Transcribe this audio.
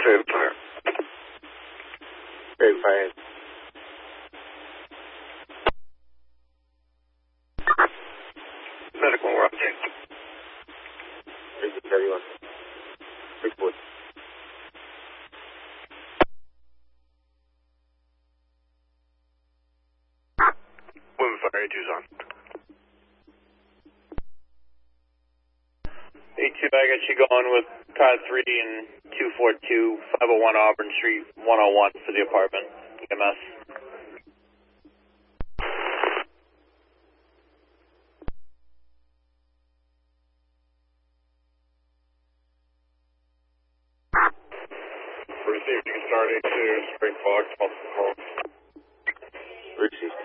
Grade fire. Grade fire. Medical, we're up there. 31. Report. Women fire, A2's on. A2, I got you going with car 3 and 242, 501 Auburn Street, 101 for the apartment, EMS. Received, you can start A2, Spring Fox, multiple calls. Received.